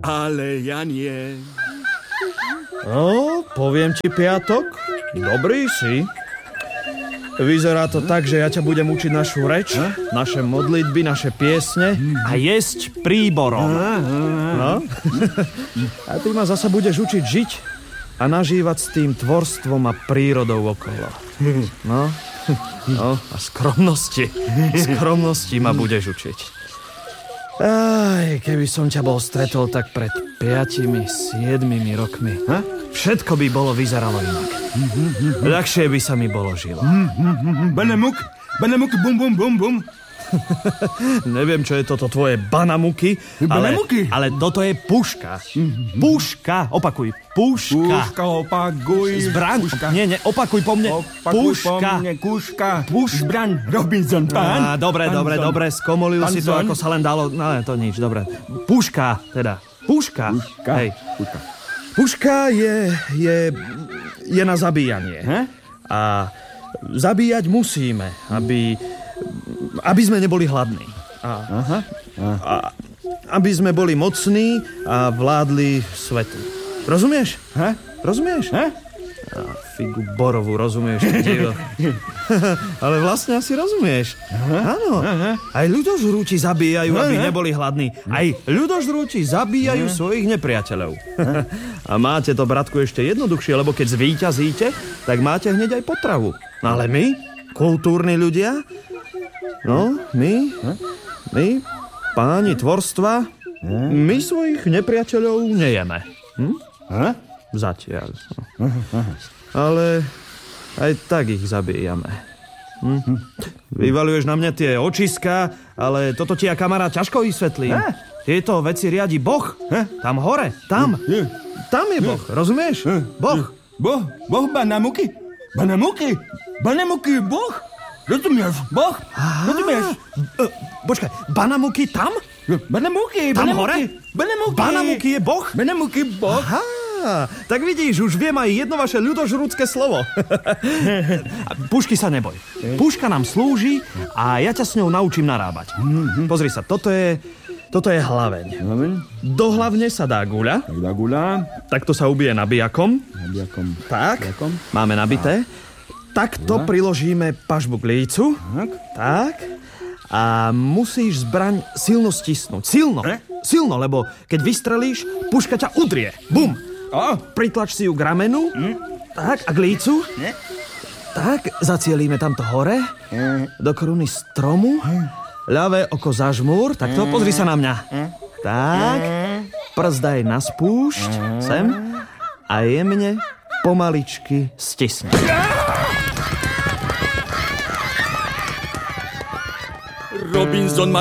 Ale ja nie. No, poviem ti, Piatok, dobrý si. Vyzerá to tak, že ja ťa budem učiť našu reč, naše modlitby, naše piesne a jesť príborom. No? A ty ma zasa budeš učiť žiť a nažívať s tým tvorstvom a prírodou okolo. No a skromnosti ma budeš učiť. Aj, keby som ťa bol stretol tak pred 5-7 rokmi, všetko by vyzeralo inak. Ľahšie by sa mi bolo žilo. Banamuk, bum, bum, bum, bum. Neviem, čo je toto tvoje banamuky, ale toto je puška. Puška, opakuj, puška. Puška, opakuj. Zbraň, nie, opakuj po mne. Puška. Kuška. Zbraň, Robinson, pán. Dobre, skomolil si to, ako sa len dalo. No, to nič, dobre. Puška, teda. Puška. Hej. Puška je na zabíjanie. A zabíjať musíme, aby sme neboli hladní. A aby sme boli mocní a vládli svetu. Rozumieš? Rozumieš? Figu borovú, rozumieš? Ale vlastne asi rozumieš. Áno. Aj ľudožrúti zabíjajú, aby neboli hladní. Aj ľudožrúti zabíjajú svojich nepriateľov. A máte to, bratku, ešte jednoduchšie, lebo keď zvíťazíte, tak máte hneď aj potravu. Ale my, kultúrni ľudia, my, páni tvorstva, my svojich nepriateľov nejeme. Zatiaľ. Ale aj tak ich zabíjame. Vyvaľuješ na mňa tie očiská, ale toto ti ja, kamarát, ťažko vysvetlím. Tieto veci riadi Boh. Tam hore, tam. Tam je Boh, rozumieš? Boh. Boh banamuky. Banamuky je Boh. Rozumieš? Boh? Rozumieš? Počkaj, banamuky tam? Banamuky. Tam hore? Banamuky je Boh? Banamuky Boh. Tak vidíš, už viem aj jedno vaše ľudožrúdske slovo. Pušky sa neboj. Puška nám slúži a ja ťa s ňou naučím narábať. Pozri sa, toto je hlaveň. Do hlavne sa dá guľa. Takto sa ubije nabijakom. Tak, máme nabité. Takto priložíme pažbu k lícu. Tak. A musíš zbraň silno stisnúť. Silno, lebo keď vystrelíš, puška ťa udrie. Bum. Pritlač si ju k ramenu. Tak, a k lícu. Tak, zacielíme tamto hore. Do koruny stromu. Ľavé oko zažmúr. Takto, pozri sa na mňa. Tak. Prst daj na spúšť. Sem. A jemne, pomaličky stisni. Robinson